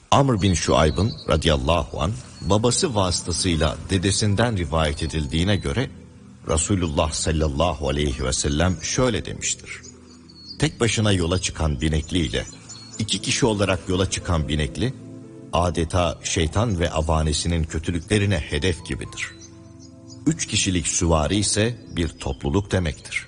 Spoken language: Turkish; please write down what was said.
Amr bin Şuayb'ın radıyallahu anh babası vasıtasıyla dedesinden rivayet edildiğine göre Resulullah sallallahu aleyhi ve sellem şöyle demiştir: tek başına yola çıkan binekli ile iki kişi olarak yola çıkan binekli adeta şeytan ve avanesinin kötülüklerine hedef gibidir. 3 kişilik süvari ise bir topluluk demektir.